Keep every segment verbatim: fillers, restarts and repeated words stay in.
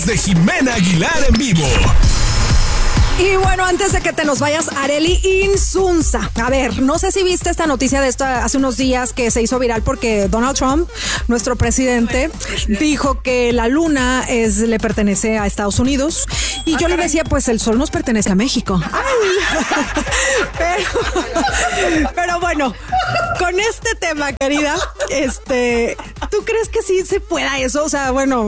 podcast de Jimena Aguilar en vivo. Y bueno, antes de que te nos vayas, Arely Insunza. A ver, no sé si viste esta noticia de esto hace unos días que se hizo viral porque Donald Trump, nuestro presidente, dijo que la luna es, le pertenece a Estados Unidos. Y yo le decía, pues el sol nos pertenece a México. Ay. Pero, pero bueno, con este tema, querida, este, ¿tú crees que sí se pueda eso? O sea, bueno,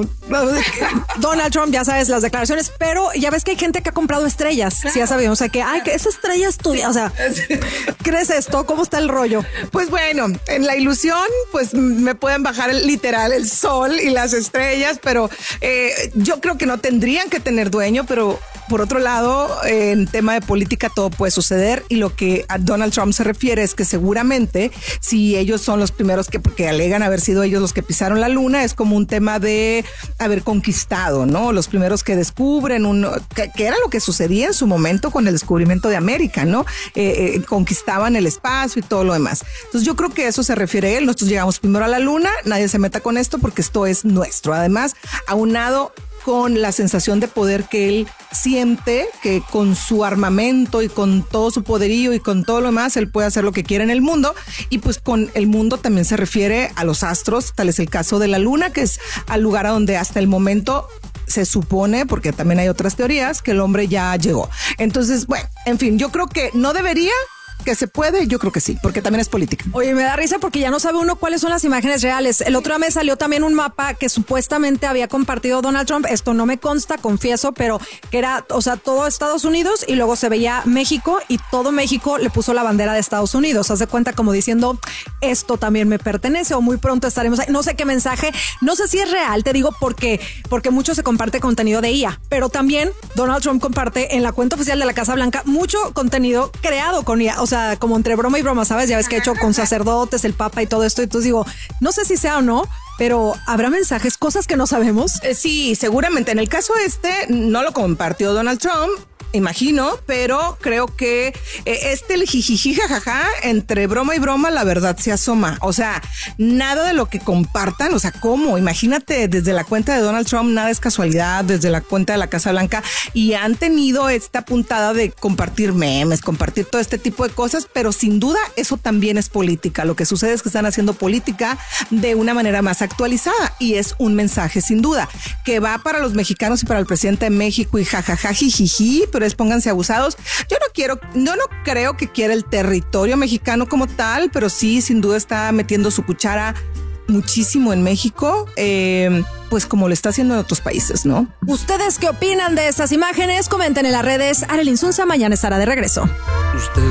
Donald Trump, ya sabes las declaraciones, pero ya ves que hay gente que ha comprado estrellas. Sí, ya sabemos, o sea, que, ay, que esa estrella es tuya, o sea, ¿crees esto? ¿Cómo está el rollo? Pues bueno, en la ilusión, pues me pueden bajar el, literal el sol y las estrellas, pero eh, yo creo que no tendrían que tener dueño, pero por otro lado, eh, en tema de política todo puede suceder y lo que a Donald Trump se refiere es que seguramente si ellos son los primeros que, porque alegan haber sido ellos los que pisaron la luna, es como un tema de haber conquistado, ¿no? Los primeros que descubren, un, que, que era lo que sucedía en su momento con el descubrimiento de América, ¿no? Eh, eh, conquistaban el espacio y todo lo demás. Entonces yo creo que eso se refiere a él. Nosotros llegamos primero a la luna, nadie se meta con esto porque esto es nuestro. Además, aunado con la sensación de poder que él siente, que con su armamento y con todo su poderío y con todo lo demás, él puede hacer lo que quiera en el mundo. Y pues con el mundo también se refiere a los astros, tal es el caso de la luna, que es al lugar a donde hasta el momento se supone, porque también hay otras teorías, que el hombre ya llegó. Entonces, bueno, en fin, yo creo que no debería, que se puede, yo creo que sí, porque también es política. Oye, me da risa porque ya no sabe uno cuáles son las imágenes reales. El otro día me salió también un mapa que supuestamente había compartido Donald Trump. Esto no me consta, confieso, pero que era, o sea, todo Estados Unidos y luego se veía México y todo México le puso la bandera de Estados Unidos. Haz de cuenta como diciendo, esto también me pertenece o muy pronto estaremos ahí. No sé qué mensaje, no sé si es real, te digo porque, porque mucho se comparte contenido de I A, pero también Donald Trump comparte en la cuenta oficial de la Casa Blanca mucho contenido creado con I A. O sea, como entre broma y broma, ¿sabes? Ya ves que he hecho con sacerdotes, el Papa y todo esto. Entonces digo, no sé si sea o no, pero ¿habrá mensajes, cosas que no sabemos? Eh, sí, seguramente. En el caso este, no lo compartió Donald Trump, imagino, pero creo que eh, este el jijiji jajaja, entre broma y broma, la verdad se asoma. O sea, nada de lo que compartan, o sea, ¿cómo? Imagínate, desde la cuenta de Donald Trump, nada es casualidad, desde la cuenta de la Casa Blanca, y han tenido esta puntada de compartir memes, compartir todo este tipo de cosas, pero sin duda eso también es política. Lo que sucede es que están haciendo política de una manera más actualizada, y es un mensaje sin duda, que va para los mexicanos y para el presidente de México, y jajaja, jijiji, pero es pónganse abusados. Yo no quiero, yo no creo que quiera el territorio mexicano como tal, pero sí, sin duda está metiendo su cuchara muchísimo en México, eh, pues como lo está haciendo en otros países, ¿no? ¿Ustedes qué opinan de estas imágenes? Comenten en las redes. Arely Insunza mañana estará de regreso. Usted